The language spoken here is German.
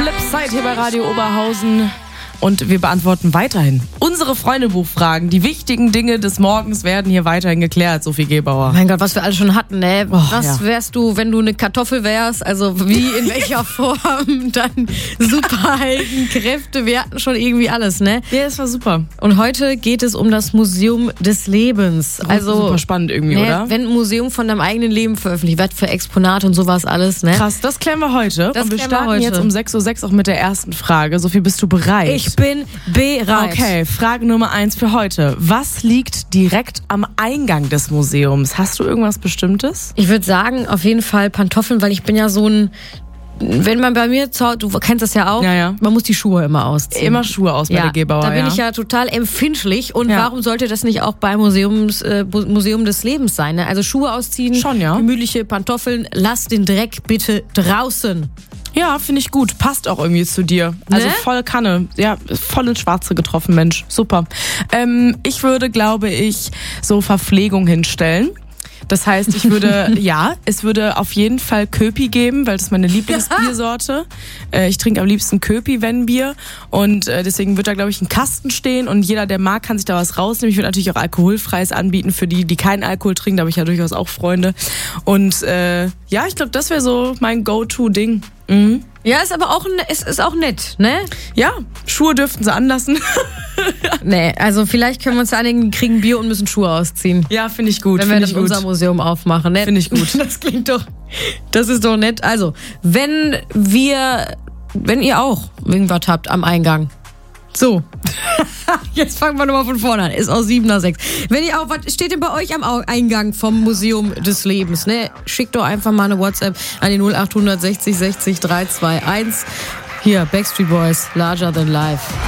Flipside hier bei Radio Oberhausen. Und wir beantworten weiterhin unsere Freundebuchfragen. Die wichtigen Dinge des Morgens werden hier weiterhin geklärt, Sophie Gebauer. Mein Gott, was wir alle schon hatten, ne? Was ja. wärst du, wenn du eine Kartoffel wärst? Also wie, in welcher Form? Dann Superheldenkräfte. Wir hatten schon irgendwie alles, ne? Ja, das war super. Und heute geht es um das Museum des Lebens. Also super spannend irgendwie, oder? Wenn ein Museum von deinem eigenen Leben veröffentlicht wird, für Exponate und sowas alles, ne? Krass, das klären wir heute. Das und wir klären wir starten heute. jetzt um 6.06 Uhr auch mit der ersten Frage. Sophie, bist du bereit? Ich bin bereit. Okay, Frage Nummer 1 für heute. Was liegt direkt am Eingang des Museums? Hast du irgendwas Bestimmtes? Ich würde sagen, auf jeden Fall Pantoffeln, weil ich bin ja so ein... Wenn man bei mir zu Hause, du kennst das ja auch, Ja. Man muss die Schuhe immer ausziehen. Immer Schuhe aus bei der Gebauer. Da bin ich ja total empfindlich. Und warum sollte das nicht auch beim Museum des Lebens sein? Ne? Also Schuhe ausziehen, schon, ja. Gemütliche Pantoffeln, lass den Dreck bitte draußen. Ja, finde ich gut. Passt auch irgendwie zu dir. Also voll Kanne. Ja, voll ins Schwarze getroffen, Mensch. Super. Ich würde, glaube ich, so Verpflegung hinstellen. Das heißt, ich würde, es würde auf jeden Fall Köpi geben, weil das ist meine Lieblingsbiersorte. Ich trinke am liebsten Köpi, wenn Bier. Und deswegen wird da, glaube ich, ein Kasten stehen und jeder, der mag, kann sich da was rausnehmen. Ich würde natürlich auch Alkoholfreies anbieten für die keinen Alkohol trinken. Da habe ich ja durchaus auch Freunde. Und ich glaube, das wäre so mein Go-To-Ding. Mhm. Ja, ist aber auch, ist auch nett, ne? Ja, Schuhe dürften sie anlassen. Nee, also vielleicht können wir uns einigen, die kriegen Bier und müssen Schuhe ausziehen. Ja, finde ich gut. Wenn wir das unser Museum aufmachen, ne? Finde ich gut. Das ist doch nett. Also, wenn ihr auch irgendwas habt am Eingang. So. Jetzt fangen wir nochmal von vorne an. Ist aus 7 nach 6. Wenn ihr auch, was steht denn bei euch am Eingang vom Museum des Lebens, ne? Schickt doch einfach mal eine WhatsApp an die 0800 60 60 321. Hier, Backstreet Boys, Larger Than Life.